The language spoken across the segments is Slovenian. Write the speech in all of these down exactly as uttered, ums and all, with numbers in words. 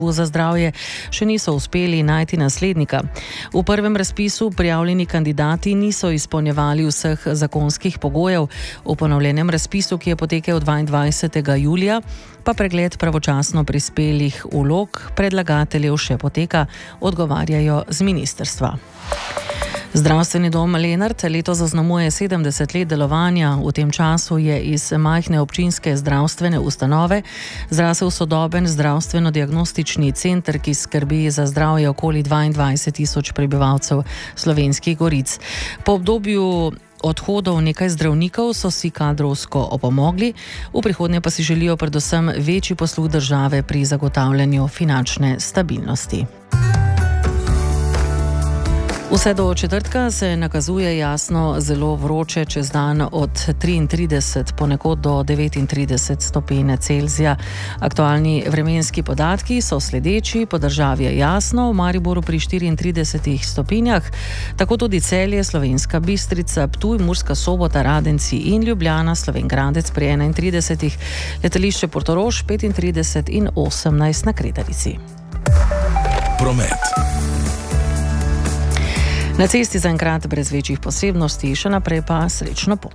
za zdravje še niso uspeli najti naslednika. V prvem razpisu prijavljeni kandidati niso izpolnjevali vseh zakonskih pogojev. V ponovljenem razpisu, ki je potekel dvaindvajsetega julija, pa pregled pravočasno prispelih vlog predlagateljev še poteka, odgovarjajo z ministrstva. Zdravstveni dom Lenart leto zaznamuje sedemdeset let delovanja. V tem času je iz majhne občinske zdravstvene ustanove zrasel sodoben zdravstveno-diagnostični center, ki skrbi za zdravje okoli dvaindvajset tisoč prebivalcev Slovenskih goric. Po obdobju odhodov nekaj zdravnikov so si kadrovsko opomogli, v prihodnje pa si želijo predvsem večji posluh države pri zagotavljanju finančne stabilnosti. Vse do četrtka se nakazuje jasno zelo vroče, čez dan od triintrideset ponekod do devetintrideset stopinj Celzija. Aktualni vremenski podatki so sledeči: po državi je jasno, v Mariboru pri štiriintridesetih stopinjah, tako tudi Celje, Slovenska Bistrica, Ptuj, Murska Sobota, Radenci in Ljubljana, Slovenj Gradec pri enaintridesetih, letališče Portorož petintrideset in osemnajst na Kredarici. Promet. Na cesti zaenkrat brez večjih posebnosti, še naprej pa srečno pot.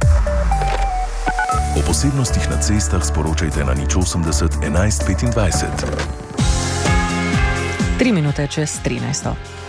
O posebnostih na cestah sporočajte na nič osemdeset enajst petindvajset. Tri minute čez trinajsto.